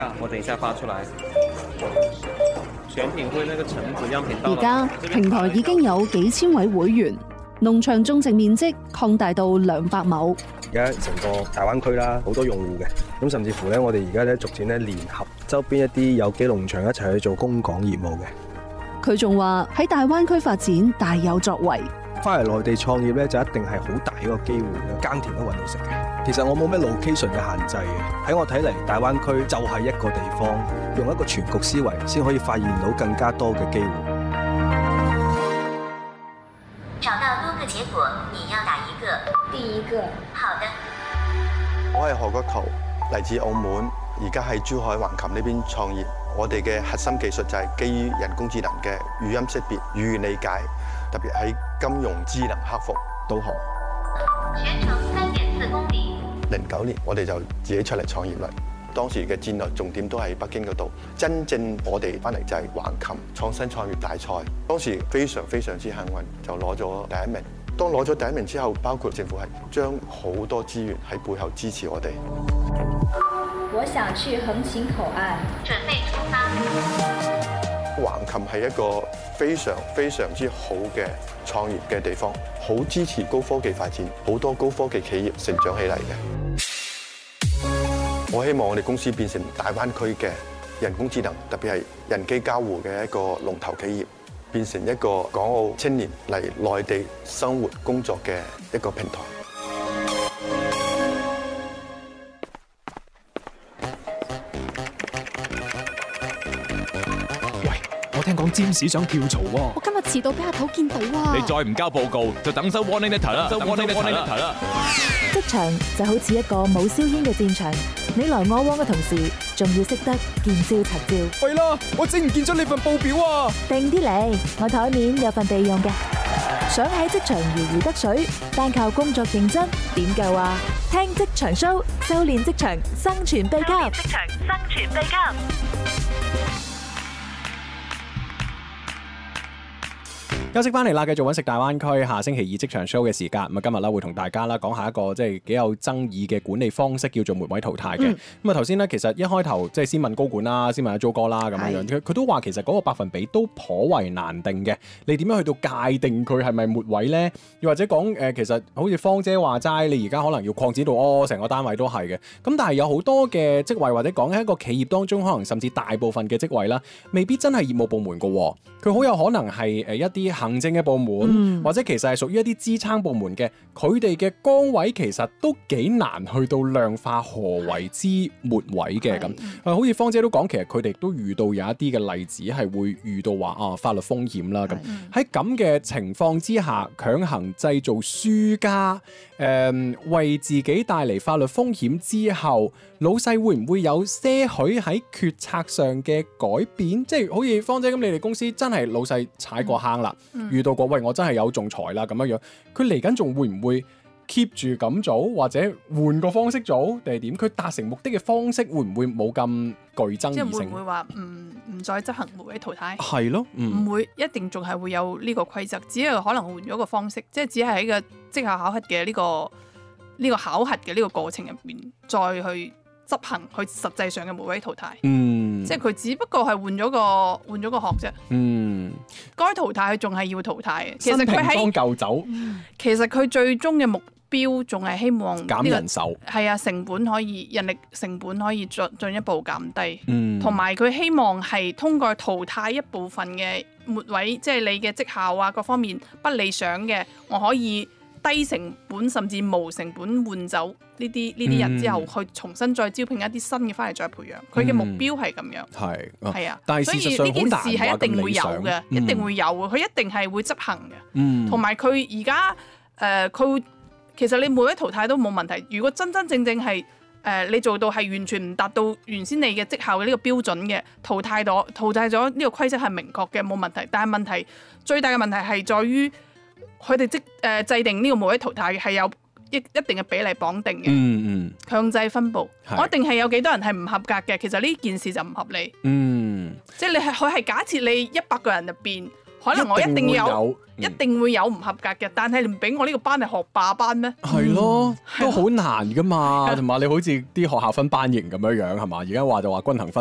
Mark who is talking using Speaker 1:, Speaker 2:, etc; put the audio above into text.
Speaker 1: 我等一下發出來。選品會那個橙子樣品到
Speaker 2: 而家平台已經有幾千位會員，農場種植面積擴大到200畝。
Speaker 3: 而家成個大灣區啦，好多用戶嘅，咁甚至乎咧，我哋而家咧逐漸咧聯合周邊一啲有機農場一齊去做供港業務嘅。
Speaker 2: 佢仲話喺大灣區發展大有作為。
Speaker 3: 翻嚟內地創業咧，就一定係好大一個機會嘅，耕田都揾到食嘅。其實我冇咩 location 嘅限制嘅，喺我睇嚟，大灣區就係一個地方，用一個全局思維，先可以發現到更加多嘅機會。
Speaker 4: 找到多個結果，你要打一個。
Speaker 5: 第一個。
Speaker 4: 好的。
Speaker 6: 我係何國圖，嚟自澳門，而家喺珠海橫琴呢邊創業。我哋嘅核心技術就係基於人工智能嘅語音識別、語言理解，特別喺金融智能客服導航。
Speaker 4: 全程3.4公里。
Speaker 6: 09年我哋就自己出嚟創業啦。當時嘅戰略重點都喺北京嗰度，真正我哋翻嚟就係橫琴創新創業大賽。當時非常之幸運，就攞咗第一名。當攞咗第一名之後，包括政府係將好多資源喺背後支持我哋。
Speaker 5: 我想去橫琴口岸，
Speaker 4: 準備出發。
Speaker 6: 橫琴係一個非常之好嘅創業嘅地方，好支持高科技發展，好多高科技企業成長起嚟嘅。我希望我哋公司變成大灣區嘅人工智能，特別係人機交互嘅一個龍頭企業，變成一個港澳青年嚟內地生活工作嘅一個平台。
Speaker 7: 我聽講占士想跳槽喎，
Speaker 8: 我今日遲到俾阿頭見到啊！
Speaker 7: 你再唔交報告，就等收 warning letter 啦，收 warning letter 啦。
Speaker 9: 職場就好似一個冇硝煙嘅戰場，你來我往嘅同時，仲要識得見招拆招。
Speaker 7: 喂啦，我整唔見咗你份報表啊！
Speaker 9: 定啲嚟，我台面有份備用嘅。想喺職場如魚得水，單靠工作認真點夠啊？聽職場 show， 修煉職場生存秘笈。
Speaker 4: 職場生存秘笈。
Speaker 10: 休息翻嚟啦，繼續揾食大灣區。下星期二職場 show 嘅時間，咁啊今日啦會同大家啦講下一個即係幾有爭議嘅管理方式，叫做末位淘汰嘅。咁啊頭先咧，其實一開頭即係先問高管啦，先問阿 Jo 哥啦咁樣樣，佢都話其實嗰個百分比都頗為難定嘅。你點樣去到界定佢係咪末位咧？又或者講其實好似芳姐話齋，你而家可能要擴展到成個單位都係嘅。咁但係有好多嘅職位，或者講喺一個企業當中，可能甚至大部分嘅職位啦，未必真係業務部門㗎。佢好有可能係一啲行政嘅部門，或者其實係屬於一啲支撐部門嘅，佢哋嘅崗位其實都幾難去到量化何為之末位嘅咁。好似芳姐都講，其實佢哋都遇到有一啲嘅例子係會遇到話法律風險啦咁。喺咁嘅情況之下，強行製造輸家，為自己帶嚟法律風險之後，老細會唔會有些許喺決策上嘅改變？即係好似芳姐咁，你哋公司真係老細踩過坑啦，遇到過喂我真係有仲裁啦咁樣樣，佢嚟緊仲會唔會 keep 住咁做，或者換個方式做，定係點？佢達成目的嘅方式會唔會冇咁具爭議性？
Speaker 8: 即係會唔會話唔再執行末位淘汰？
Speaker 10: 係咯，
Speaker 8: 唔會，一定仲係會有呢個規則，只係可能換咗個方式，即係只係喺個績效考核嘅呢個考核嘅呢個過程入邊，再去執行佢實際上嘅末位淘汰。即係佢只不過係換咗個殼啫。該淘汰佢仲係要淘汰嘅。其實佢喺
Speaker 10: 新瓶裝舊酒。
Speaker 8: 其實佢最終嘅目標仲係希望
Speaker 10: 減人手。
Speaker 8: 係啊，人力成本可以進一步減低。同埋佢希望係通過淘汰一部分嘅末位，即係你嘅績效啊各方面不理想嘅，我可以低成本甚至無成本換走呢啲人之後，去重新再招聘一啲新嘅翻嚟再培養。佢嘅目標係咁樣。係啊，
Speaker 10: 但係
Speaker 8: 所以呢件事係一定會有嘅，一定會有嘅。佢一定係會執行嘅。同埋佢而家佢其實你末位淘汰都冇問題。如果真正係你做到係完全唔達到原先你嘅績效嘅呢個標準嘅，淘汰咗呢個規則係明確嘅冇問題。但係最大嘅問題係在於，佢哋制定呢個末位淘汰係有一定嘅比例綁定嘅，強制分佈，我一定係有幾多人係唔合格嘅。其實呢件事就唔合理。即係佢係假設你100個人入邊可能我一定會有唔合格嘅，但係你唔俾我呢個班係學霸班咩？
Speaker 10: 係咯，都好難噶嘛，同埋你好似啲學校分班型咁樣樣係嘛？而家話就話均衡分